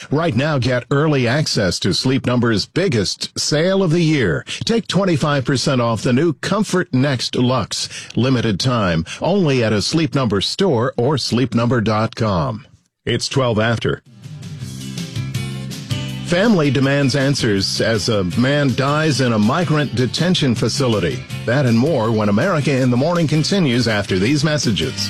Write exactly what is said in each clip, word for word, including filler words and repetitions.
Right now, get early access to Sleep Number's biggest sale of the year. Take twenty-five percent off the new Comfort Next Luxe. Limited time, only at a Sleep Number store or sleep number dot com. It's twelve after. Family demands answers as a man dies in a migrant detention facility. That and more when America in the Morning continues after these messages.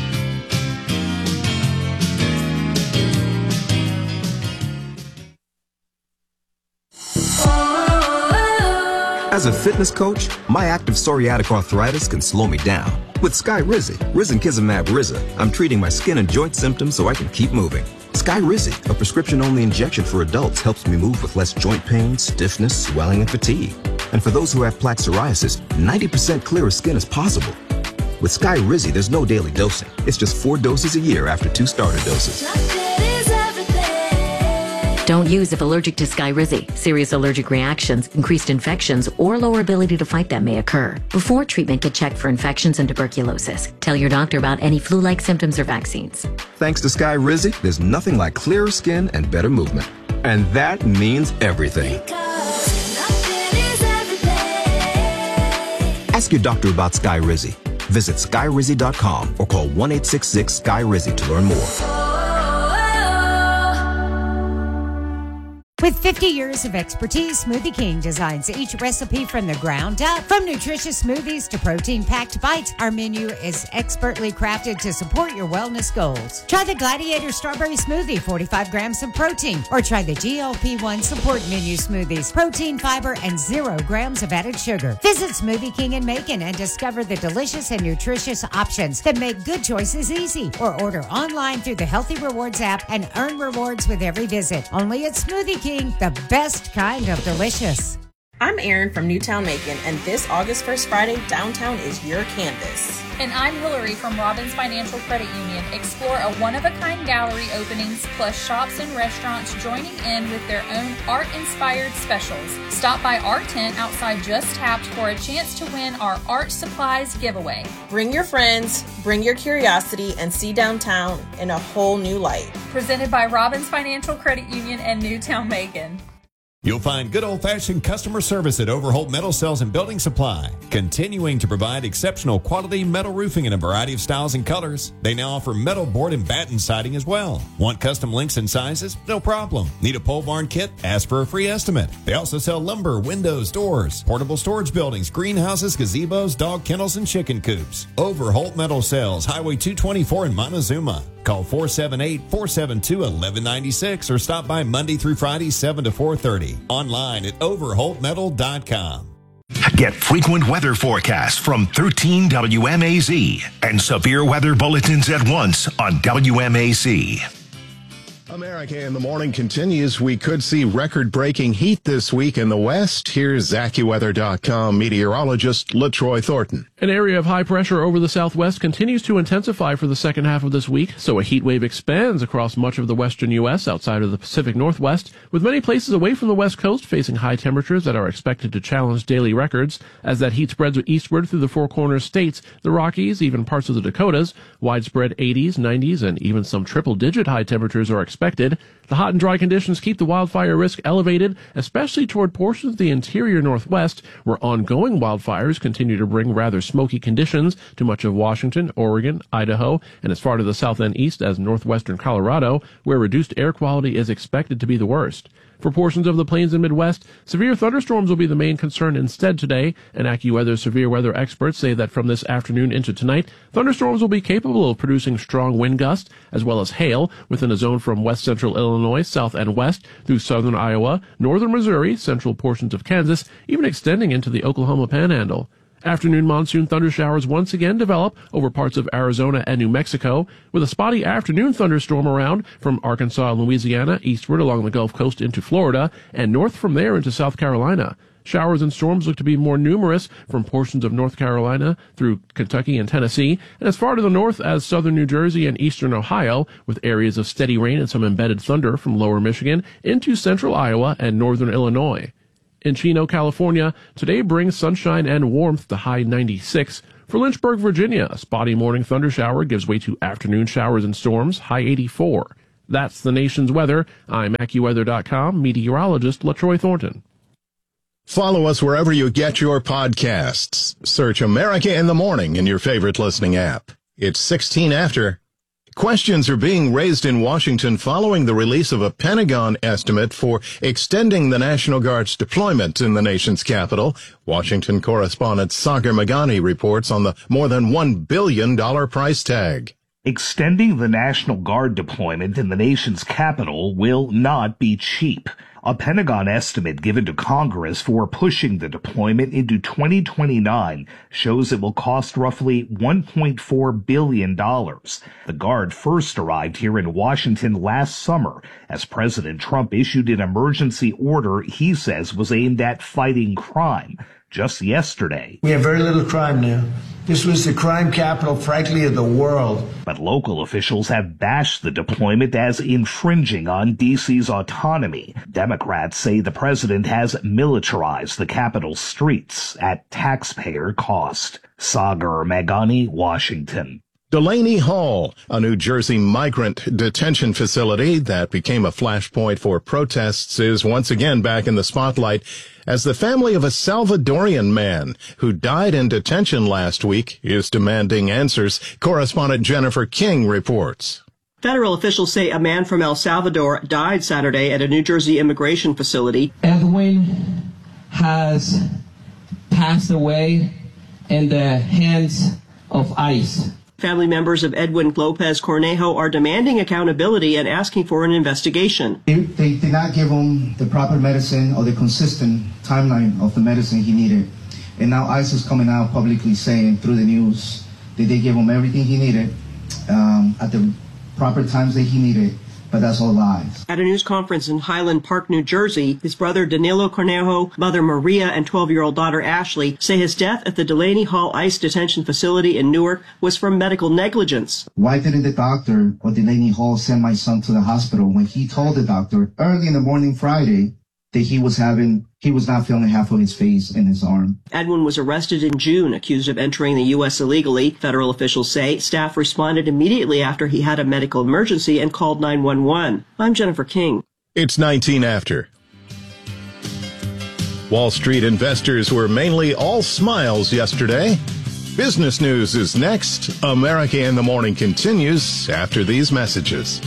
As a fitness coach, my active psoriatic arthritis can slow me down. With Skyrizi, Risankizumab Riza, I'm treating my skin and joint symptoms so I can keep moving. Skyrizi, a prescription-only injection for adults, helps me move with less joint pain, stiffness, swelling, and fatigue. And for those who have plaque psoriasis, ninety percent clearer skin is possible. With Skyrizi, there's no daily dosing. It's just four doses a year after two starter doses. Don't use if allergic to Skyrizi. Serious allergic reactions, increased infections, or lower ability to fight them may occur. Before treatment, get checked for infections and tuberculosis. Tell your doctor about any flu-like symptoms or vaccines. Thanks to Skyrizi, there's nothing like clearer skin and better movement. And that means everything. Ask your doctor about Skyrizi. Visit skyrizi dot com or call one eight six six Sky Rizi to learn more. With fifty years of expertise, Smoothie King designs each recipe from the ground up. From nutritious smoothies to protein-packed bites, our menu is expertly crafted to support your wellness goals. Try the Gladiator Strawberry Smoothie, forty-five grams of protein, or try the G L P one Support Menu Smoothies, protein, fiber, and zero grams of added sugar. Visit Smoothie King in Macon and discover the delicious and nutritious options that make good choices easy. Or order online through the Healthy Rewards app and earn rewards with every visit. Only at Smoothie King. The best kind of delicious. I'm Erin from Newtown Macon, and this August first Friday, downtown is your canvas. And I'm Hillary from Robbins Financial Credit Union. Explore a one-of-a-kind gallery openings, plus shops and restaurants joining in with their own art-inspired specials. Stop by our tent outside Just Tapped for a chance to win our art supplies giveaway. Bring your friends, bring your curiosity, and see downtown in a whole new light. Presented by Robbins Financial Credit Union and Newtown Macon. You'll find good old-fashioned customer service at Overholt Metal Sales and Building Supply, continuing to provide exceptional quality metal roofing in a variety of styles and colors. They now offer metal board and batten siding as well. Want custom lengths and sizes? No problem. Need a pole barn kit? Ask for a free estimate. They also sell lumber, windows, doors, portable storage buildings, greenhouses, gazebos, dog kennels, and chicken coops. Overholt Metal Sales, Highway two twenty-four in Montezuma. Call four seven eight, four seven two, one one nine six or stop by Monday through Friday, seven to four thirty. Online at overholt metal dot com. Get frequent weather forecasts from thirteen W M A Z and severe weather bulletins at once on W M A Z. America in the Morning continues. We could see record-breaking heat this week in the West. Here's AccuWeather dot com meteorologist LaTroy Thornton. An area of high pressure over the southwest continues to intensify for the second half of this week, so a heat wave expands across much of the western U S outside of the Pacific Northwest, with many places away from the west coast facing high temperatures that are expected to challenge daily records. As that heat spreads eastward through the Four Corners states, the Rockies, even parts of the Dakotas, widespread eighties, nineties, and even some triple-digit high temperatures are expected. The hot and dry conditions keep the wildfire risk elevated, especially toward portions of the interior Northwest, where ongoing wildfires continue to bring rather smoky conditions to much of Washington, Oregon, Idaho, and as far to the south and east as northwestern Colorado, where reduced air quality is expected to be the worst. For portions of the plains and Midwest, severe thunderstorms will be the main concern instead today, and AccuWeather severe weather experts say that from this afternoon into tonight, thunderstorms will be capable of producing strong wind gusts as well as hail within a zone from west central Illinois, south and west through southern Iowa, northern Missouri, central portions of Kansas, even extending into the Oklahoma Panhandle. Afternoon monsoon thunder showers once again develop over parts of Arizona and New Mexico, with a spotty afternoon thunderstorm around from Arkansas and Louisiana eastward along the Gulf Coast into Florida, and north from there into South Carolina. Showers and storms look to be more numerous from portions of North Carolina through Kentucky and Tennessee, and as far to the north as southern New Jersey and eastern Ohio, with areas of steady rain and some embedded thunder from lower Michigan into central Iowa and northern Illinois. In Chino, California, today brings sunshine and warmth to high ninety-six. For Lynchburg, Virginia, a spotty morning thunder shower gives way to afternoon showers and storms, high eighty-four. That's the nation's weather. I'm AccuWeather dot com meteorologist LaTroy Thornton. Follow us wherever you get your podcasts. Search America in the Morning in your favorite listening app. It's sixteen after. Questions are being raised in Washington following the release of a Pentagon estimate for extending the National Guard's deployment in the nation's capital. Washington correspondent Sagar Meghani reports on the more than one billion dollars price tag. Extending the National Guard deployment in the nation's capital will not be cheap. A Pentagon estimate given to Congress for pushing the deployment into twenty twenty-nine shows it will cost roughly one point four billion dollars. The Guard first arrived here in Washington last summer as President Trump issued an emergency order he says was aimed at fighting crime. Just yesterday, we have very little crime now. This was the crime capital, frankly, of the world. But local officials have bashed the deployment as infringing on D C's autonomy. Democrats say the president has militarized the capital's streets at taxpayer cost. Sagar Meghani, Washington. Delaney Hall, a New Jersey migrant detention facility that became a flashpoint for protests, is once again back in the spotlight as the family of a Salvadorian man who died in detention last week is demanding answers. Correspondent Jennifer King reports. Federal officials say a man from El Salvador died Saturday at a New Jersey immigration facility. Edwin has passed away in the hands of ICE. Family members of Edwin Lopez Cornejo are demanding accountability and asking for an investigation. They, they did not give him the proper medicine or the consistent timeline of the medicine he needed. And now ICE is coming out publicly saying through the news that they gave him everything he needed um, at the proper times that he needed. But that's all lies. At a news conference in Highland Park, New Jersey, his brother Danilo Cornejo, mother Maria, and twelve-year-old daughter Ashley say his death at the Delaney Hall ICE detention facility in Newark was from medical negligence. Why didn't the doctor or Delaney Hall send my son to the hospital when he told the doctor early in the morning Friday that he was having, he was not feeling half of his face and his arm? Edwin was arrested in June, accused of entering the U S illegally. Federal officials say staff responded immediately after he had a medical emergency and called nine one one. I'm Jennifer King. It's nineteen after. Wall Street investors were mainly all smiles yesterday. Business news is next. America in the Morning continues after these messages.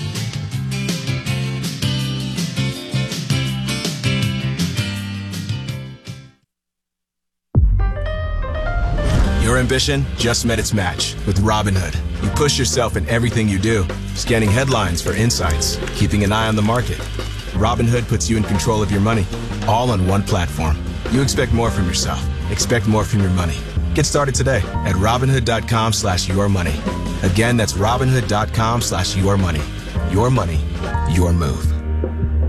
Your ambition just met its match with Robinhood. You push yourself in everything you do, scanning headlines for insights, keeping an eye on the market. Robinhood puts you in control of your money, all on one platform. You expect more from yourself. Expect more from your money. Get started today at Robinhood.com slash your money. Again, that's Robinhood.com slash your money. Your money, your move.